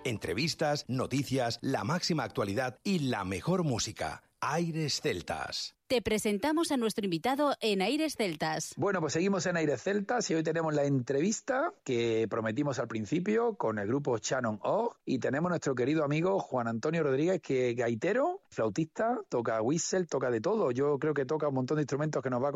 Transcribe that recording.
Entrevistas, noticias, la máxima actualidad y la mejor música. Aires Celtas. Te presentamos a nuestro invitado en Aires Celtas. Bueno, pues seguimos en Aires Celtas y hoy tenemos la entrevista que prometimos al principio con el grupo Shannon O y tenemos nuestro querido amigo Juan Antonio Rodríguez, que es gaitero, flautista, toca whistle, toca de todo. Yo creo que toca un montón de instrumentos que nos va a